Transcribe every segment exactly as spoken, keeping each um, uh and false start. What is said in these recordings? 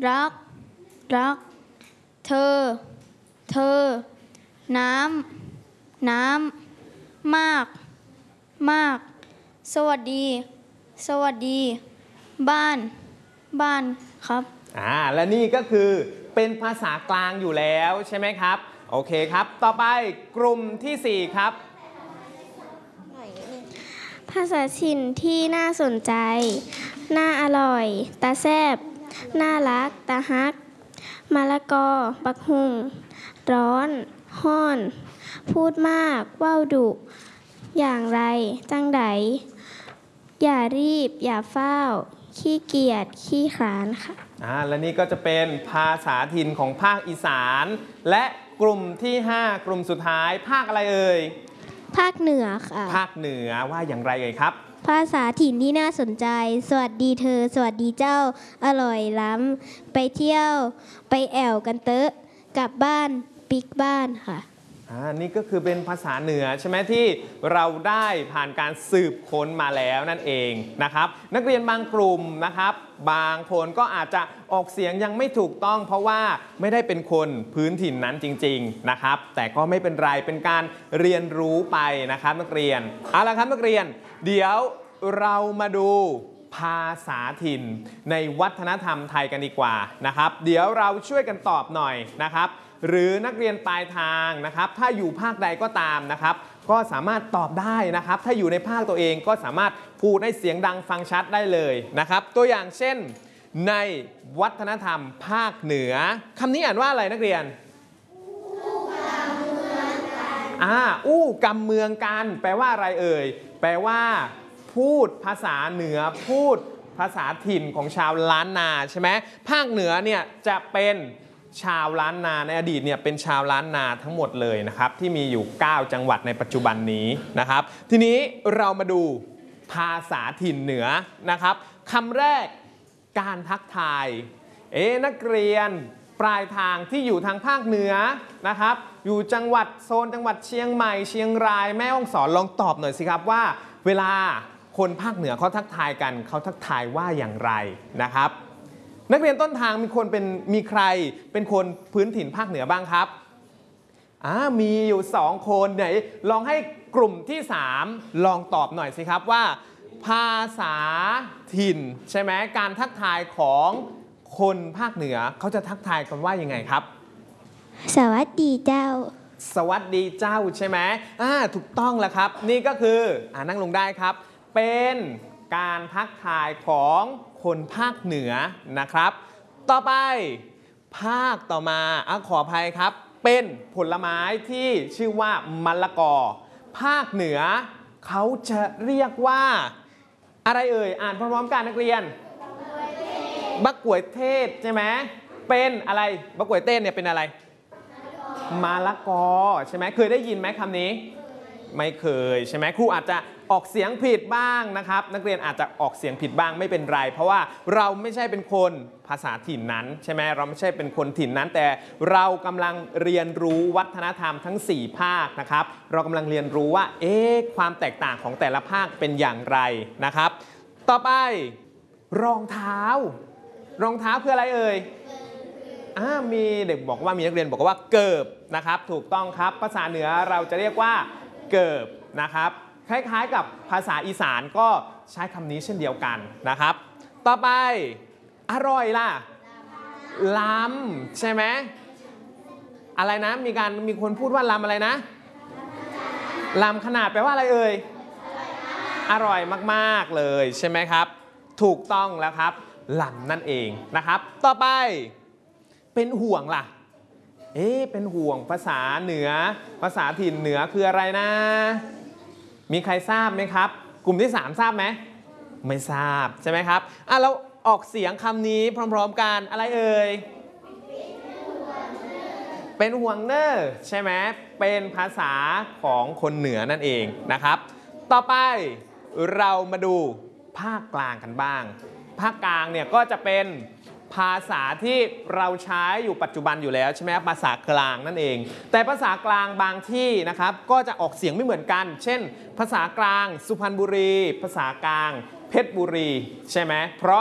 รักรักเธอเธอน้ำน้ำมากมากสวัสดีสวัสดีบ้านบ้านครับอ่าและนี่ก็คือเป็นภาษากลางอยู่แล้วใช่ไหมครับโอเคครับต่อไปกลุ่มที่สี่ครับภาษาถิ่นที่น่าสนใจน่าอร่อยตาแซบน่ารักตาฮักมะละกอบักฮุงร้อนห้อนพูดมากว่าวดุอย่างไรจังไดอย่ารีบอย่าเฝ้าขี้เกียจขี้คร้านค่ะอ่าและนี่ก็จะเป็นภาษาถิ่นของภาคอีสานและกลุ่มที่ห้ากลุ่มสุดท้ายภาคอะไรเอ่ยภาคเหนือค่ะภาคเหนือว่าอย่างไรเอ่ยครับภาษาถิ่นที่น่าสนใจสวัสดีเธอสวัสดีเจ้าอร่อยล้ำไปเที่ยวไปแอวกันเตอะกลับบ้านปิกบ้านค่ะอ่านี่ก็คือเป็นภาษาเหนือใช่ไหมที่เราได้ผ่านการสืบค้นมาแล้วนั่นเองนะครับนักเรียนบางกลุ่มนะครับบางคนก็อาจจะออกเสียงยังไม่ถูกต้องเพราะว่าไม่ได้เป็นคนพื้นถิ่นนั้นจริงๆนะครับแต่ก็ไม่เป็นไรเป็นการเรียนรู้ไปนะครับนักเรียนเอาละครับนักเรียนเดี๋ยวเรามาดูภาษาถิ่นในวัฒนธรรมไทยกันดีกว่านะครับเดี๋ยวเราช่วยกันตอบหน่อยนะครับหรือนักเรียนปลายทางนะครับถ้าอยู่ภาคใดก็ตามนะครับก็สามารถตอบได้นะครับถ้าอยู่ในภาคตัวเองก็สามารถพูดให้เสียงดังฟังชัดได้เลยนะครับตัวอย่างเช่นในวัฒนธรรมภาคเหนือคำนี้อ่านว่าอะไรนักเรียนอู้กำเมืองกันอ่าอู้กำเมืองกันแปลว่าอะไรเอ่ยแปลว่าพูดภาษาเหนือพูดภาษาถิ่นของชาวล้านนาใช่ไหมภาคเหนือเนี่ยจะเป็นชาวล้านนาในอดีตเนี่ยเป็นชาวล้านนาทั้งหมดเลยนะครับที่มีอยู่เก้าจังหวัดในปัจจุบันนี้นะครับทีนี้เรามาดูภาษาถิ่นเหนือนะครับคำแรกการทักทายเอ๊ะนักเรียนปลายทางที่อยู่ทางภาคเหนือนะครับอยู่จังหวัดโซนจังหวัดเชียงใหม่เชียงรายแม่ฮ่องสอนลองตอบหน่อยสิครับว่าเวลาคนภาคเหนือเขาทักทายกันเขาทักทายว่าอย่างไรนะครับนักเรียนต้นทางมีคนเป็นมีใครเป็นคนพื้นถิ่นภาคเหนือบ้างครับอ่ามีอยู่สองคนไหนลองให้กลุ่มที่สามลองตอบหน่อยสิครับว่าภาษาถิ่นใช่ไหมการทักทายของคนภาคเหนือเขาจะทักทายกันว่ายังไงครับสวัสดีเจ้าสวัสดีเจ้าใช่ไหมอ่าถูกต้องแล้วครับนี่ก็คืออ่านั่งลงได้ครับเป็นการทักทายของคนภาคเหนือนะครับต่อไปภาคต่อมาอ่ะขออภัยครับเป็นผลไม้ที่ชื่อว่ามะละกอภาคเหนือเขาจะเรียกว่าอะไรเอ่ยอ่านพร้อมๆกันนักเรียนบักกวยเทศใช่ไหมเป็นอะไรบักกวยเต้นเนี่ยเป็นอะไรมะละกอใช่ไหมเคยได้ยินไหมคำนี้ไม่เคยใช่ไหมครูอาจจะออกเสียงผิดบ้างนะครับนักเรียนอาจจะออกเสียงผิดบ้างไม่เป็นไรเพราะว่าเราไม่ใช่เป็นคนภาษาถิ่นนั้นใช่ไหมเราไม่ใช่เป็นคนถิ่นนั้นแต่เรากำลังเรียนรู้วัฒนธรรมทั้งสี่ภาคนะครับเรากำลังเรียนรู้ว่าเอ๊ะความแตกต่างของแต่ละภาคเป็นอย่างไรนะครับต่อไปรองเท้ารองเท้าคืออะไรเอ่ยอ่ามีเด็กบอกว่ามีนักเรียนบอกว่าเกิบนะครับถูกต้องครับภาษาเหนือเราจะเรียกว่าเกิบนะครับคล้ายๆกับภาษาอีสานก็ใช้คำนี้เช่นเดียวกันนะครับต่อไปอร่อยล่ะล้ำใช่ไหมอะไรนะมีการมีคนพูดว่าล้ำอะไรนะล้ำขนาดแปลว่าอะไรเอ่ยอร่อยมากๆเลยใช่ไหมครับถูกต้องแล้วครับล้ำนั่นเองนะครับต่อไปเป็นห่วงล่ะเอ๊ะเป็นห่วงภาษาเหนือภาษาถิ่นเหนือคืออะไรนะมีใครทราบไหมครับกลุ่มที่สามทราบไหมไม่ทราบใช่ไหมครับอ่ะเราออกเสียงคำนี้พร้อมๆกันอะไรเอ่ยเป็นห่วงเนอร์ใช่ไหมเป็นภาษาของคนเหนือนั่นเองนะครับต่อไปเรามาดูภาคกลางกันบ้างภาคกลางเนี่ยก็จะเป็นภาษาที่เราใช้อยู่ปัจจุบันอยู่แล้วใช่ไหมภาษากลางนั่นเองแต่ภาษากลางบางที่นะครับก็จะออกเสียงไม่เหมือนกันเช่นภาษากลางสุพรรณบุรีภาษากลางเพชรบุรีใช่ไหมเพราะ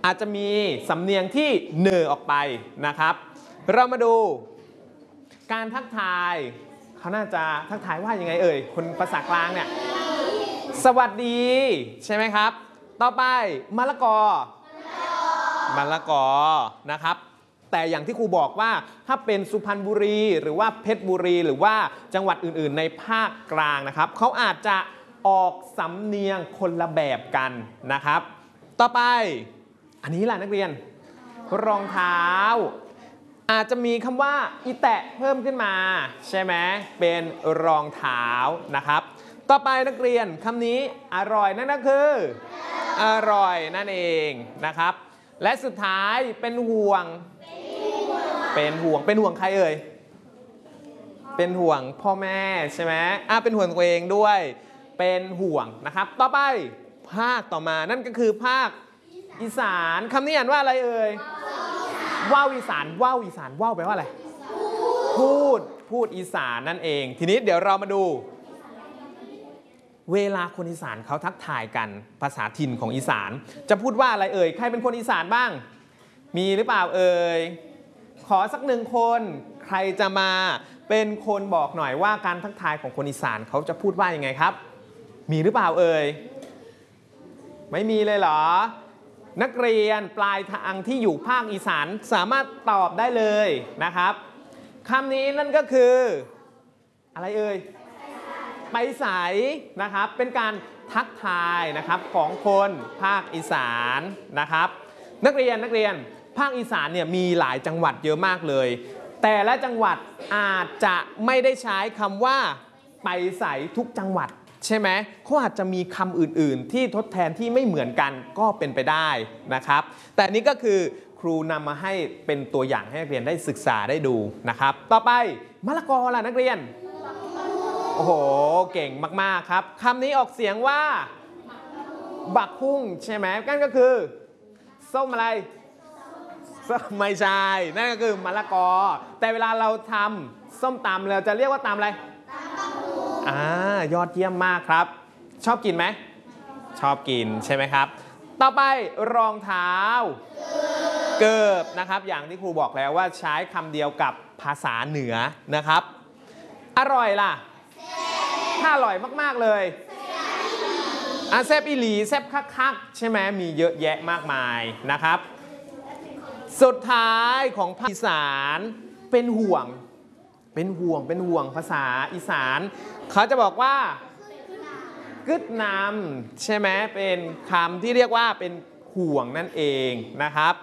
อาจจะมีสำเนียงที่เนอออกไปนะครับ เรามาดูการทักทายเขาน่าจะทักทายว่ายังไงเอ่ยคนภาษากลางเนี่ยสวัสดีใช่ไหมครับต่อไปมะละกอมะละกอนะครับแต่อย่างที่ครูบอกว่าถ้าเป็นสุพรรณบุรีหรือว่าเพชรบุรีหรือว่าจังหวัดอื่นๆในภาคกลางนะครับเขาอาจจะออกสำเนียงคนละแบบกันนะครับต่อไปอันนี้แหละนักเรียนรองเท้าอาจจะมีคำว่าอีแตะเพิ่มขึ้นมาใช่ไหมเป็นรองเท้านะครับต่อไปนักเรียนคำนี้อร่อยนั่นก็คืออร่อยนั่นเองนะครับและสุดท้ายเป็นห่วงเป็นห่วงเป็นห่วงใครเอ่ยเป็นห่วงพ่อแม่ใช่ไหมอ่ะเป็นห่วงตัวเองด้วยเป็นห่วงนะครับต่อไปภาคต่อมานั่นก็คือภาคอีสานคำนี้อ่านว่าอะไรเอ่ยว่าวอีสานว่าวอีสานว่าวแปลว่าอะไรพูดพูดอีสานนั่นเองทีนี้เดี๋ยวเรามาดูเวลาคนอีสานเขาทักทายกันภาษาถิ่นของอีสานจะพูดว่าอะไรเอ่ยใครเป็นคนอีสานบ้างมีหรือเปล่าเอ่ยขอสักหนึ่งคนใครจะมาเป็นคนบอกหน่อยว่าการทักทายของคนอีสานเขาจะพูดว่ายังไงครับมีหรือเปล่าเอ่ยไม่มีเลยเหรอนักเรียนปลายทางที่อยู่ภาคอีสานสามารถตอบได้เลยนะครับคำนี้นั่นก็คืออะไรเอ่ยไปใสนะครับเป็นการทักทายนะครับของคนภาคอีสานนะครับนักเรียนนักเรียนภาคอีสานเนี่ยมีหลายจังหวัดเยอะมากเลยแต่ละจังหวัดอาจจะไม่ได้ใช้คำว่าไปใสทุกจังหวัดใช่ไหมเขาอาจจะมีคำอื่นๆที่ทดแทนที่ไม่เหมือนกันก็เป็นไปได้นะครับแต่นี้ก็คือครูนำมาให้เป็นตัวอย่างให้นักเรียนได้ศึกษาได้ดูนะครับต่อไปมะละกอล่ะนักเรียนโอ้โหเก่งมากๆครับคำนี้ออกเสียงว่าบักฮุ่งใช่ไหมนั่นก็คือส้มอะไรส้มไม่ใช่นั่นก็คือมะละกอแต่เวลาเราทำส้มตำเราจะเรียกว่าตำอะไรอ่ายอดเยี่ยมมากครับชอบกินไหมชอบกินใช่ไหมครับต่อไปรองเท้าเกิบนะครับอย่างที่ครูบอกแล้วว่าใช้คำเดียวกับภาษาเหนือนะครับอร่อยล่ะถ้าอร่อยมากๆเลยอ่ะแซบอีหลีแซบคักๆใช่ไหมมีเยอะแยะมากมายนะครับสุดท้ายของภาคอีสานเป็นห่วงเป็นห่วงเป็นห่วงภาษาอีสานเขาจะบอกว่ากึดนำใช่ไหมเป็นคำที่เรียกว่าเป็นห่วงนั่นเองนะครับ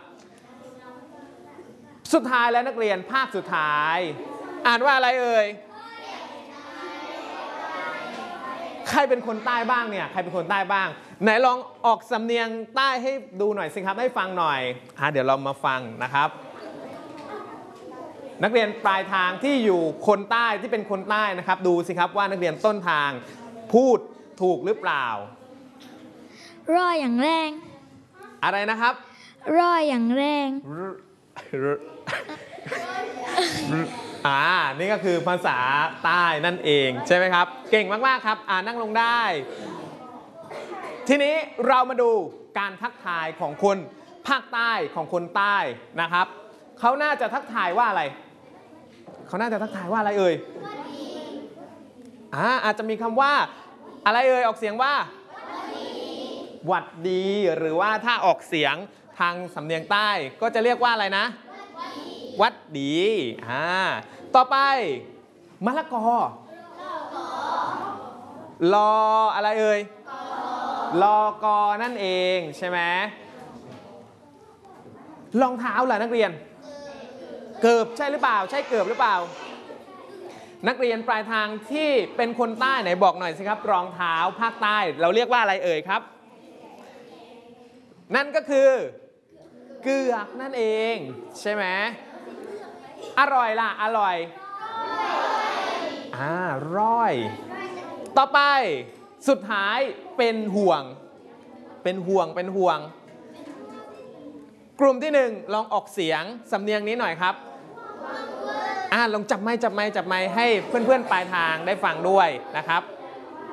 สุดท้ายแล้วนักเรียนภาคสุดท้ายอ่านว่าอะไรเอ่ยใครเป็นคนใต้บ้างเนี่ยใครเป็นคนใต้บ้างไหนลองออกสำเนียงใต้ให้ดูหน่อยสิครับให้ฟังหน่อยอ่ะเดี๋ยวเรามาฟังนะครับนักเรียนปลายทางที่อยู่คนใต้ที่เป็นคนใต้นะครับดูสิครับว่านักเรียนต้นทางพูดถูกหรือเปล่าร่อยอย่างแรงอะไรนะครับร่อยอย่างแรงอ่านี่ก็คือภาษาใต้นั่นเองใช่ไหมครับเก่งมากๆครับอ่านั่งลงได้ทีนี้เรามาดูการทักทายของคนภาคใต้ของคนใต้นะครับเขาน่าจะทักทายว่าอะไรเขาน่าจะทักทายว่าอะไรเอ่ยอ่าอาจจะมีคำว่าอะไรเอ่ยออกเสียงว่าหวัดดีหรือว่าถ้าออกเสียงทางสำเนียงใต้ก็จะเรียกว่าอะไรนะวัดดีอ่าต่อไปมะละกอรออะไรเอ่ยรอกอนั่นเองใช่ไหมรองเท้าล่ะนักเรียนเกิบใช่หรือเปล่าใช่เกิบหรือเปล่านักเรียนปลายทางที่เป็นคนใต้ไหนบอกหน่อยสิครับรองเท้าภาคใต้เราเรียกว่าอะไรเอ่ยครับนั่นก็คือเกือกนั่นเองใช่ไหมอร่อยล่ะอร่อยอ่าร่อยต่อไปสุดท้ายเป็นห่วงเป็นห่วงเป็นห่วงกลุ่มที่หนึ่งลองออกเสียงสำเนียงนี้หน่อยครับอ่าลองจับไม้จับไม้จับไม้ให้เพื่อนๆปลายทางได้ฟังด้วยนะครับ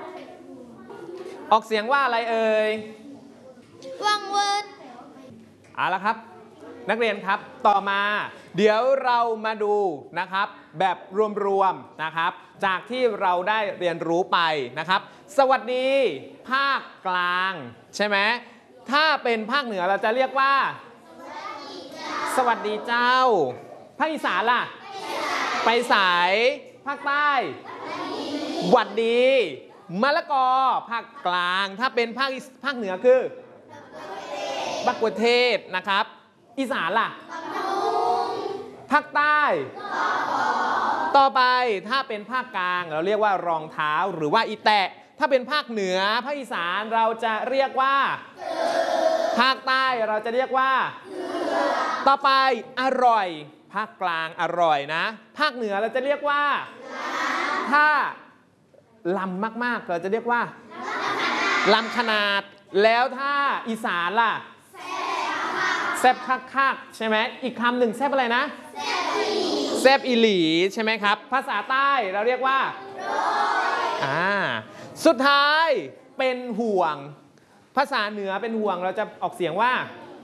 ออกเสียงว่าอะไรเอ่ยวังเวิร์ดเอาละครับนักเรียนครับต่อมาเดี๋ยวเรามาดูนะครับแบบรวมๆนะครับจากที่เราได้เรียนรู้ไปนะครับสวัสดีภาคกลางใช่ไหมถ้าเป็นภาคเหนือเราจะเรียกว่าสวัสดีเจ้าภาคอีสานล่ะไปสายภาคใต้หวัดดีมะละกอภาคกลางถ้าเป็นภาคภาคเหนือคือบักกวเทศนะครับอีสานล่ะภาคใต้ต่อไปถ้าเป็นภาคกลางเราเรียกว่ารองเท้าหรือว่าอีแตะถ้าเป็นภาคเหนือภาคอีสานเราจะเรียกว่าภาคใต้เราจะเรียกว่าต่อไปอร่อยภาคกลางอร่อยนะภาคเหนือเราจะเรียกว่าถ้าลำมากๆเราจะเรียกว่าลำขนาดแล้วถ้าอีสานล่ะแซบคักๆใช่ไหมอีกคำหนึ่งแซบอะไรนะแซบอีหลีใช่ไหมครับภาษาใต้เราเรียกว่าอ่าสุดท้ายเป็นห่วงภาษาเหนือเป็นห่วงเราจะออกเสียงว่า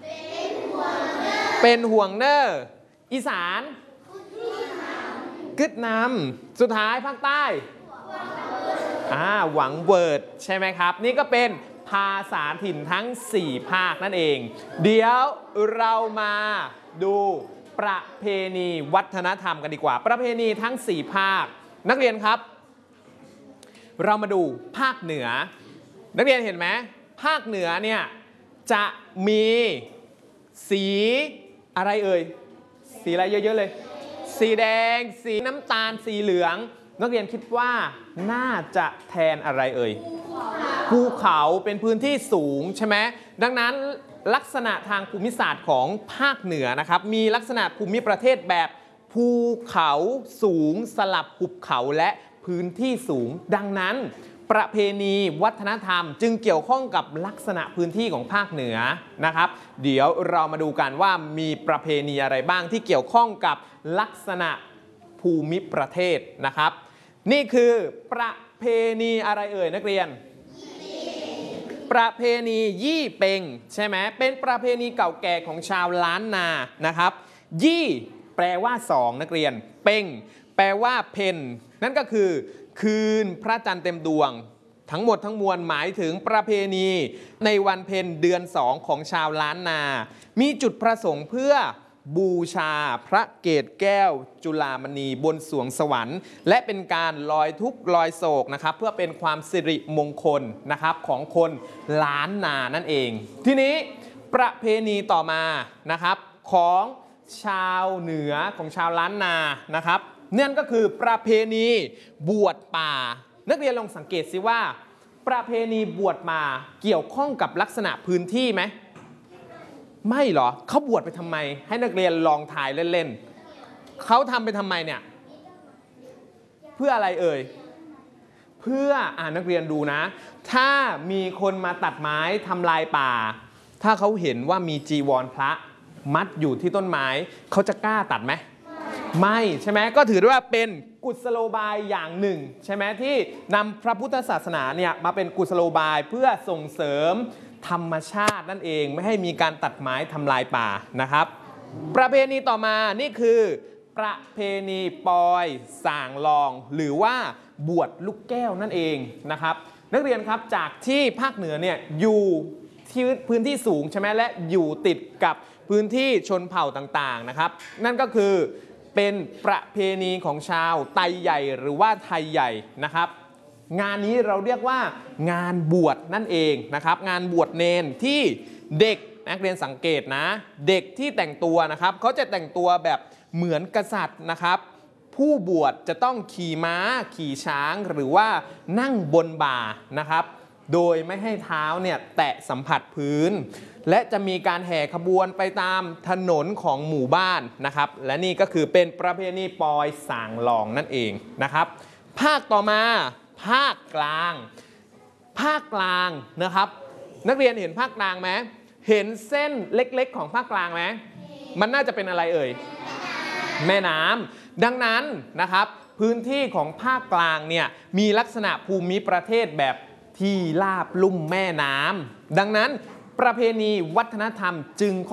เป็นห่วงเนอร์อีสานกึดนำสุดท้ายภาคใต้อ่าหวังเวิร์ดใช่ไหมครับนี่ก็เป็นภาษาถิ่นทั้งสี่ภาคนั่นเองเดี๋ยวเรามาดูประเพณีวัฒนธรรมกันดีกว่าประเพณีทั้งสี่ภาคนักเรียนครับเรามาดูภาคเหนือนักเรียนเห็นไหมภาคเหนือเนี่ยจะมีสีอะไรเอ่ยสีอะไรเยอะๆเลยสีแดงสีน้ำตาลสีเหลืองนักเรียนคิดว่าน่าจะแทนอะไรเอ่ยภูเขาเป็นพื้นที่สูงใช่ไหมดังนั้นลักษณะทางภูมิศาสตร์ของภาคเหนือนะครับมีลักษณะภูมิประเทศแบบภูเขาสูงสลับหุบเขาและพื้นที่สูงดังนั้นประเพณีวัฒนธรรมจึงเกี่ยวข้องกับลักษณะพื้นที่ของภาคเหนือนะครับเดี๋ยวเรามาดูกันว่ามีประเพณีอะไรบ้างที่เกี่ยวข้องกับลักษณะภูมิประเทศนะครับนี่คือประเพณีอะไรเอ่ยนักเรียนประเพณียี่เปงใช่ไหมเป็นประเพณีเก่าแก่ของชาวล้านนานะครับยี่แปลว่าสองนักเรียนเปงแปลว่าเพนนั่นก็คือคืนพระจันทร์เต็มดวงทั้งหมดทั้งมวลหมายถึงประเพณีในวันเพ็ญเดือนสองของชาวล้านนามีจุดประสงค์เพื่อบูชาพระเกศแก้วจุฬามณีบนสวงสวรรค์และเป็นการลอยทุกข์ลอยโศกนะครับเพื่อเป็นความสิริมงคลนะครับของคนล้านนานั่นเองทีนี้ประเพณีต่อมานะครับของชาวเหนือของชาวล้านนานะครับนั่นก็คือประเพณีบวชป่านักเรียนลองสังเกตสิว่าประเพณีบวชมาเกี่ยวข้องกับลักษณะพื้นที่ไหมไม่หรอเขาบวชไปทำไมให้นักเรียนลองถ่ายเล่นๆเขาทำไปทำไมเนี่ยเพื่ออะไรเอ่ยเพื่ออ่านักเรียนดูนะถ้ามีคนมาตัดไม้ทำลายป่าถ้าเขาเห็นว่ามีจีวรพระมัดอยู่ที่ต้นไม้เขาจะกล้าตัดไหมไม่ใช่ไหมก็ถือว่าเป็นกุศโลบายอย่างหนึ่งใช่ไหมที่นำพระพุทธศาสนาเนี่ยมาเป็นกุศโลบายเพื่อส่งเสริมธรรมชาตินั่นเองไม่ให้มีการตัดไม้ทำลายป่านะครับประเพณีต่อมานี่คือประเพณีปอยส่างลองหรือว่าบวชลูกแก้วนั่นเองนะครับนักเรียนครับจากที่ภาคเหนือเนี่ยอยู่ที่พื้นที่สูงใช่ไหมและอยู่ติดกับพื้นที่ชนเผ่าต่างๆนะครับนั่นก็คือเป็นประเพณีของชาวไตใหญ่หรือว่าไทยใหญ่นะครับงานนี้เราเรียกว่างานบวชนั่นเองนะครับงานบวชเนนที่เด็กนักเรียนสังเกตนะเด็กที่แต่งตัวนะครับเขาจะแต่งตัวแบบเหมือนกษัตริย์นะครับผู้บวชจะต้องขี่ม้าขี่ช้างหรือว่านั่งบนบ่านะครับโดยไม่ให้เท้าเนี่ยแตะสัมผัสพื้นและจะมีการแห่ขบวนไปตามถนนของหมู่บ้านนะครับและนี่ก็คือเป็นประเพณีปอยส่างลองนั่นเองนะครับภาคต่อมาภาคกลางภาคกลางนะครับนักเรียนเห็นภาคกลางไหมเห็นเส้นเล็กๆของภาคกลางไหมมันน่าจะเป็นอะไรเอ่ยแม่น้ำดังนั้นนะครับพื้นที่ของภาคกลางเนี่ยมีลักษณะภูมิประเทศแบบที่ราบลุ่มแม่น้ำดังนั้นประเพณีวัฒนธรรมจึง